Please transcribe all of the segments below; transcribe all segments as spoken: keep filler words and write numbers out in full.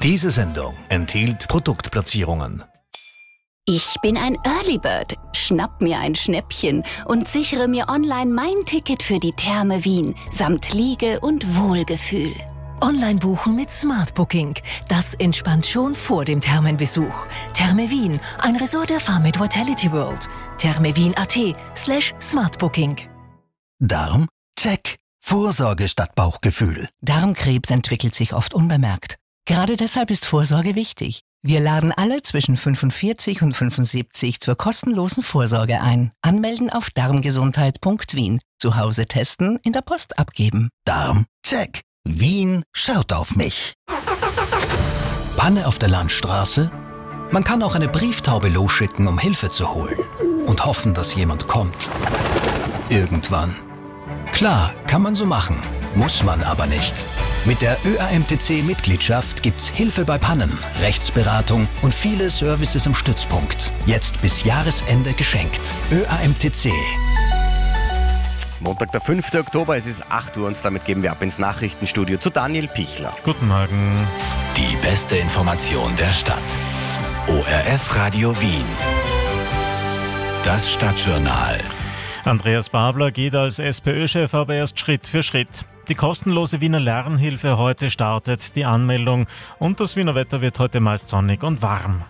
Diese Sendung enthielt Produktplatzierungen. Ich bin ein Early Bird, schnapp mir ein Schnäppchen und sichere mir online mein Ticket für die Therme Wien samt Liege und Wohlgefühl. Online buchen mit Smart Booking. Das entspannt schon vor dem Thermenbesuch. Therme Wien, ein Resort der Farm mit Vitality World. thermewien.at slash smartbooking. Darm? Check. Vorsorge statt Bauchgefühl. Darmkrebs entwickelt sich oft unbemerkt. Gerade deshalb ist Vorsorge wichtig. Wir laden alle zwischen fünfundvierzig und fünfundsiebzig zur kostenlosen Vorsorge ein. Anmelden auf darmgesundheit punkt wien. Zu Hause testen, in der Post abgeben. Darm? Check. Wien schaut auf mich. Panne auf der Landstraße? Man kann auch eine Brieftaube losschicken, um Hilfe zu holen. Und hoffen, dass jemand kommt. Irgendwann. Klar, kann man so machen. Muss man aber nicht. Mit der Ö A M T C-Mitgliedschaft gibt's Hilfe bei Pannen, Rechtsberatung und viele Services im Stützpunkt. Jetzt bis Jahresende geschenkt. Ö A M T C. Montag, der fünfte Oktober, es ist acht Uhr und damit geben wir ab ins Nachrichtenstudio zu Daniel Pichler. Guten Morgen. Die beste Information der Stadt. O R F Radio Wien. Das Stadtjournal. Andreas Babler geht als SPÖ-Chef aber erst Schritt für Schritt. Die kostenlose Wiener Lernhilfe heute startet die Anmeldung und das Wiener Wetter wird heute meist sonnig und warm.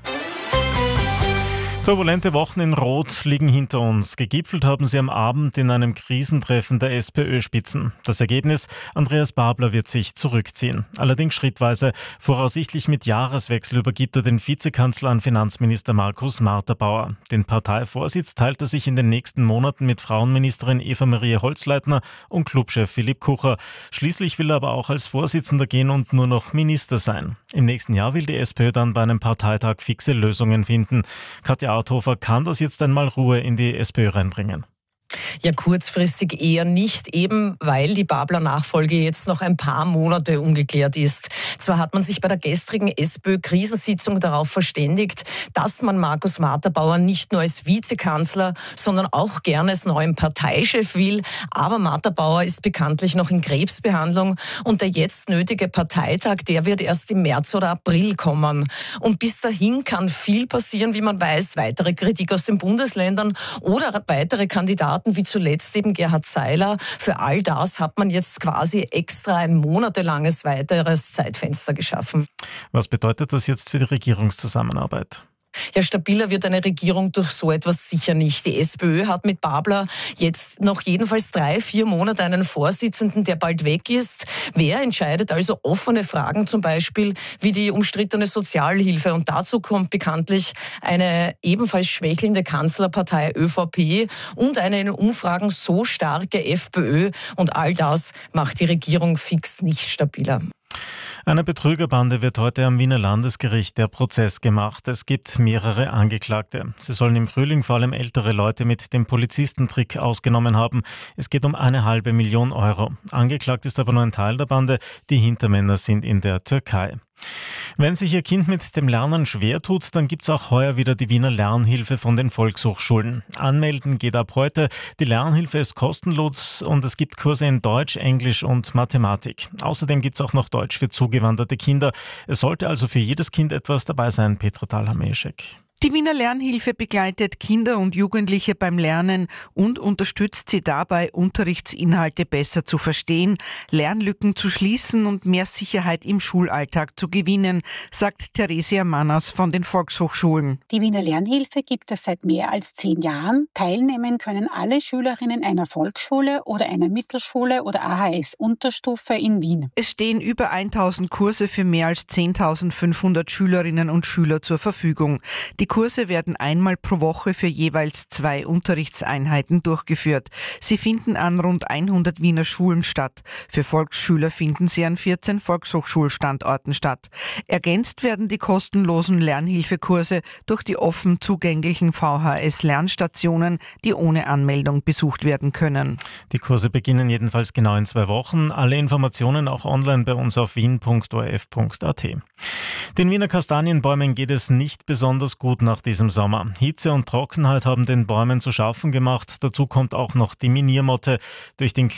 Turbulente Wochen in Rot liegen hinter uns. Gegipfelt haben sie am Abend in einem Krisentreffen der SPÖ-Spitzen. Das Ergebnis: Andreas Babler wird sich zurückziehen. Allerdings schrittweise. Voraussichtlich mit Jahreswechsel übergibt er den Vizekanzler an Finanzminister Markus Marter-Bauer. Den Parteivorsitz teilt er sich in den nächsten Monaten mit Frauenministerin Eva-Marie Holzleitner und Clubchef Philipp Kucher. Schließlich will er aber auch als Vorsitzender gehen und nur noch Minister sein. Im nächsten Jahr will die SPÖ dann bei einem Parteitag fixe Lösungen finden. Katja Arthofer kann das jetzt einmal Ruhe in die SPÖ reinbringen. Ja, kurzfristig eher nicht, eben weil die Babler-Nachfolge jetzt noch ein paar Monate ungeklärt ist. Zwar hat man sich bei der gestrigen SPÖ-Krisensitzung darauf verständigt, dass man Markus Marter-Bauer nicht nur als Vizekanzler, sondern auch gerne als neuen Parteichef will. Aber Marter-Bauer ist bekanntlich noch in Krebsbehandlung und der jetzt nötige Parteitag, der wird erst im März oder April kommen. Und bis dahin kann viel passieren, wie man weiß, weitere Kritik aus den Bundesländern oder weitere Kandidaten wie zuletzt eben Gerhard Seiler. Für all das hat man jetzt quasi extra ein monatelanges weiteres Zeitfenster geschaffen. Was bedeutet das jetzt für die Regierungszusammenarbeit? Ja, stabiler wird eine Regierung durch so etwas sicher nicht. Die SPÖ hat mit Babler jetzt noch jedenfalls drei, vier Monate einen Vorsitzenden, der bald weg ist. Wer entscheidet also offene Fragen, zum Beispiel wie die umstrittene Sozialhilfe? Und dazu kommt bekanntlich eine ebenfalls schwächelnde Kanzlerpartei ÖVP und eine in Umfragen so starke FPÖ. Und all das macht die Regierung fix nicht stabiler. Einer Betrügerbande wird heute am Wiener Landesgericht der Prozess gemacht. Es gibt mehrere Angeklagte. Sie sollen im Frühling vor allem ältere Leute mit dem Polizistentrick ausgenommen haben. Es geht um eine halbe Million Euro. Angeklagt ist aber nur ein Teil der Bande. Die Hintermänner sind in der Türkei. Wenn sich Ihr Kind mit dem Lernen schwer tut, dann gibt es auch heuer wieder die Wiener Lernhilfe von den Volkshochschulen. Anmelden geht ab heute. Die Lernhilfe ist kostenlos und es gibt Kurse in Deutsch, Englisch und Mathematik. Außerdem gibt es auch noch Deutsch für zugewanderte Kinder. Es sollte also für jedes Kind etwas dabei sein. Petra Thalhammer-Eschek. Die Wiener Lernhilfe begleitet Kinder und Jugendliche beim Lernen und unterstützt sie dabei, Unterrichtsinhalte besser zu verstehen, Lernlücken zu schließen und mehr Sicherheit im Schulalltag zu gewinnen, sagt Theresia Manners von den Volkshochschulen. Die Wiener Lernhilfe gibt es seit mehr als zehn Jahren. Teilnehmen können alle Schülerinnen einer Volksschule oder einer Mittelschule oder A H S-Unterstufe in Wien. Es stehen über tausend Kurse für mehr als zehntausendfünfhundert Schülerinnen und Schüler zur Verfügung. Die Kurse werden einmal pro Woche für jeweils zwei Unterrichtseinheiten durchgeführt. Sie finden an rund hundert Wiener Schulen statt. Für Volksschüler finden sie an vierzehn Volkshochschulstandorten statt. Ergänzt werden die kostenlosen Lernhilfekurse durch die offen zugänglichen V H S-Lernstationen, die ohne Anmeldung besucht werden können. Die Kurse beginnen jedenfalls genau in zwei Wochen. Alle Informationen auch online bei uns auf wien punkt o r f punkt a t. Den Wiener Kastanienbäumen geht es nicht besonders gut nach diesem Sommer. Hitze und Trockenheit haben den Bäumen zu schaffen gemacht. Dazu kommt auch noch die Miniermotte. Durch den